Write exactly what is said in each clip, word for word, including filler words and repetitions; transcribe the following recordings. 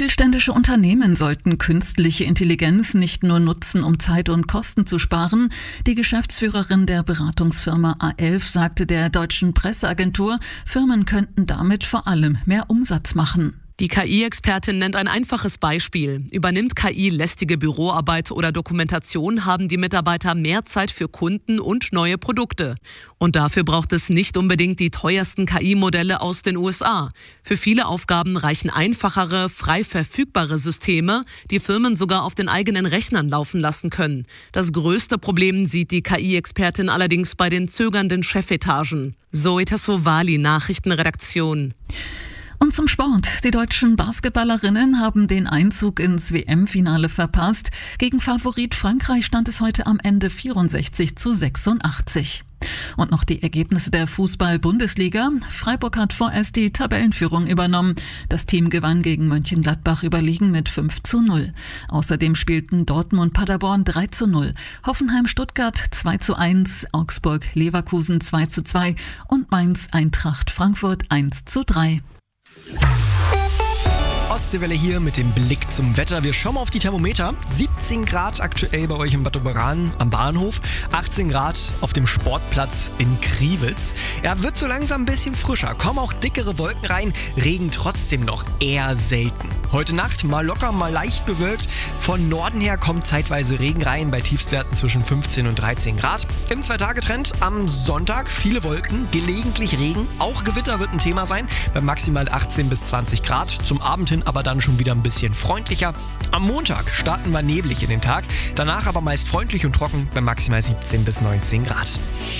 Mittelständische Unternehmen sollten künstliche Intelligenz nicht nur nutzen, um Zeit und Kosten zu sparen. Die Geschäftsführerin der Beratungsfirma A elf sagte der deutschen Presseagentur, Firmen könnten damit vor allem mehr Umsatz machen. Die K I-Expertin nennt ein einfaches Beispiel. Übernimmt K I lästige Büroarbeit oder Dokumentation, haben die Mitarbeiter mehr Zeit für Kunden und neue Produkte. Und dafür braucht es nicht unbedingt die teuersten K I-Modelle aus den U S A. Für viele Aufgaben reichen einfachere, frei verfügbare Systeme, die Firmen sogar auf den eigenen Rechnern laufen lassen können. Das größte Problem sieht die K I-Expertin allerdings bei den zögernden Chefetagen. Zoe Tassovali, Nachrichtenredaktion. Und zum Sport. Die deutschen Basketballerinnen haben den Einzug ins W M-Finale verpasst. Gegen Favorit Frankreich stand es heute am Ende vierundsechzig zu sechsundachtzig. Und noch die Ergebnisse der Fußball-Bundesliga. Freiburg hat vorerst die Tabellenführung übernommen. Das Team gewann gegen Mönchengladbach überlegen mit fünf zu null. Außerdem spielten Dortmund-Paderborn drei zu null, Hoffenheim-Stuttgart zwei zu eins, Augsburg-Leverkusen zwei zu zwei und Mainz-Eintracht-Frankfurt eins zu drei. Ostseewelle hier mit dem Blick zum Wetter. Wir schauen mal auf die Thermometer. siebzehn Grad aktuell bei euch in Bad Oberan am Bahnhof. achtzehn Grad auf dem Sportplatz in Kriwitz. Ja, wird so langsam ein bisschen frischer. Kommen auch dickere Wolken rein. Regen trotzdem noch eher selten. Heute Nacht mal locker, mal leicht bewölkt. Von Norden her kommt zeitweise Regen rein bei Tiefstwerten zwischen fünfzehn und dreizehn Grad. Im Zwei-Tage-Trend am Sonntag viele Wolken, gelegentlich Regen. Auch Gewitter wird ein Thema sein bei maximal achtzehn bis zwanzig Grad. Zum Abend hin aber dann schon wieder ein bisschen freundlicher. Am Montag starten wir neblig in den Tag. Danach aber meist freundlich und trocken bei maximal siebzehn bis neunzehn Grad.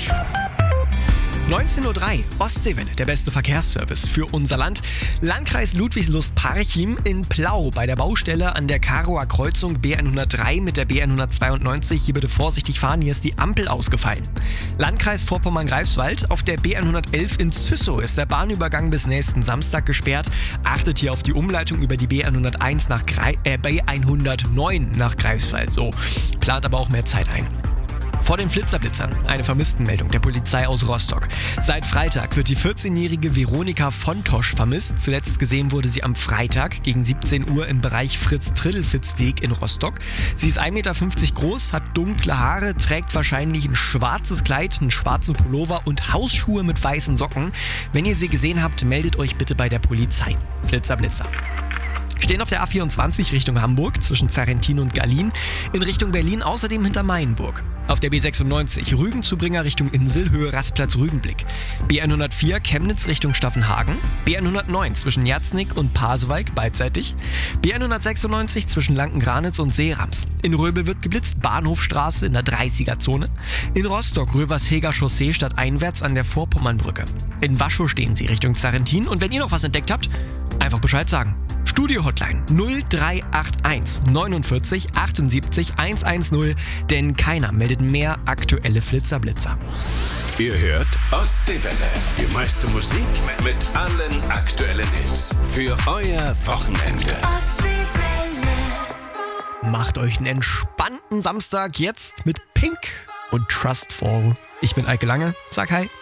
neunzehn Uhr drei, Ostseewelle, der beste Verkehrsservice für unser Land. Landkreis Ludwigslust-Parchim in Plau bei der Baustelle an der Karower Kreuzung B hundertdrei mit der B hundertzweiundneunzig. Hier bitte vorsichtig fahren, hier ist die Ampel ausgefallen. Landkreis Vorpommern-Greifswald, auf der B hundertelf in Züssow ist der Bahnübergang bis nächsten Samstag gesperrt. Achtet hier auf die Umleitung über die B hunderteins nach Gre- äh, B hundertneun nach Greifswald. So, plant aber auch mehr Zeit ein. Vor den Flitzerblitzern eine Vermisstenmeldung der Polizei aus Rostock. Seit Freitag wird die vierzehnjährige Veronika von Tosch vermisst. Zuletzt gesehen wurde sie am Freitag gegen siebzehn Uhr im Bereich Fritz-Triddelfitz-Weg in Rostock. Sie ist ein Meter fünfzig groß, hat dunkle Haare, trägt wahrscheinlich ein schwarzes Kleid, einen schwarzen Pullover und Hausschuhe mit weißen Socken. Wenn ihr sie gesehen habt, meldet euch bitte bei der Polizei. Flitzerblitzer. Stehen auf der A vierundzwanzig Richtung Hamburg zwischen Zarrentin und Gallien, in Richtung Berlin außerdem hinter Mayenburg. Auf der B sechsundneunzig Rügenzubringer Richtung Insel, Höhe Rastplatz Rügenblick. B hundertvier Chemnitz Richtung Staffenhagen. B hundertneun zwischen Jerznik und Pasewalk beidseitig. B hundertsechsundneunzig zwischen Lanken-Granitz und Seerams. In Röbel wird geblitzt, Bahnhofstraße in der dreißiger-Zone. In Rostock Röversheger Chaussee stadteinwärts an der Vorpommernbrücke. In Waschow stehen sie Richtung Zarrentin und wenn ihr noch was entdeckt habt, einfach Bescheid sagen. Studio-Hotline null drei acht eins neunundvierzig achtundsiebzig hundertzehn, denn keiner meldet mehr aktuelle Flitzerblitzer. Ihr hört Ostseewelle, die meiste Musik mit allen aktuellen Hits für euer Wochenende. Ostseewelle. Macht euch einen entspannten Samstag jetzt mit Pink und Trustfall. Ich bin Eike Lange, sag hi.